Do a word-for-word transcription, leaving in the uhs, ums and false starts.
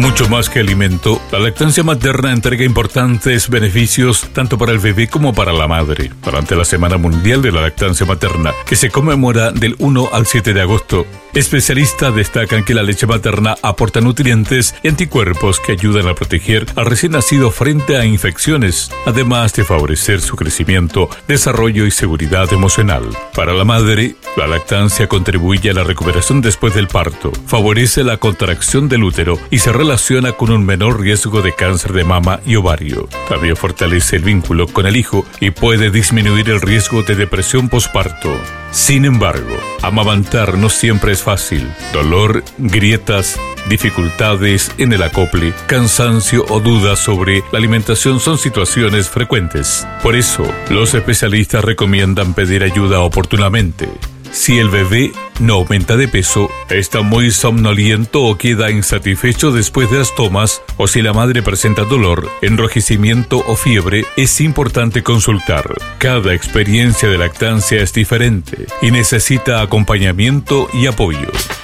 Mucho más que alimento, la lactancia materna entrega importantes beneficios tanto para el bebé como para la madre. Durante la Semana Mundial de la Lactancia Materna, que se conmemora del uno al siete de agosto, especialistas destacan que la leche materna aporta nutrientes y anticuerpos que ayudan a proteger al recién nacido frente a infecciones, además de favorecer su crecimiento, desarrollo y seguridad emocional. Para la madre, la lactancia contribuye a la recuperación después del parto, favorece la contracción del útero y se relaciona con un menor riesgo de cáncer de mama y ovario. También fortalece el vínculo con el hijo y puede disminuir el riesgo de depresión posparto. Sin embargo, amamantar no siempre es fácil. Dolor, grietas, dificultades en el acople, cansancio o dudas sobre la alimentación son situaciones frecuentes. Por eso, los especialistas recomiendan pedir ayuda oportunamente. Si el bebé no aumenta de peso, está muy somnoliento o queda insatisfecho después de las tomas, o si la madre presenta dolor, enrojecimiento o fiebre, es importante consultar. Cada experiencia de lactancia es diferente y necesita acompañamiento y apoyo.